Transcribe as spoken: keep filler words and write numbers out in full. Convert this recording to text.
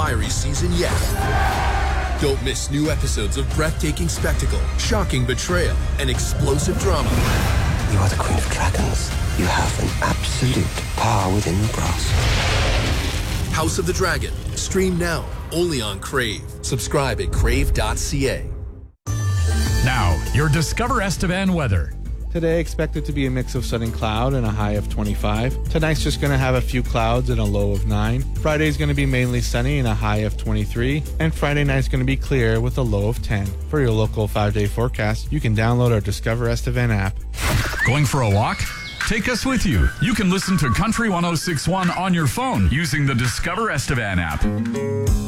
fiery season yet. Don't miss new episodes of breathtaking spectacle, shocking betrayal, and explosive drama. You are the Queen of Dragons. You have an absolute power within your grasp. House of the Dragon. Stream now, only on Crave. Subscribe at crave dot c a. Now, your Discover Estevan weather. Today expected to be a mix of sun and cloud and a high of twenty-five. Tonight's just going to have a few clouds and a low of nine. Friday's going to be mainly sunny and a high of twenty-three. And Friday night's going to be clear with a low of ten. For your local five-day forecast, you can download our Discover Estevan app. Going for a walk? Take us with you. You can listen to Country one oh six point one on your phone using the Discover Estevan app.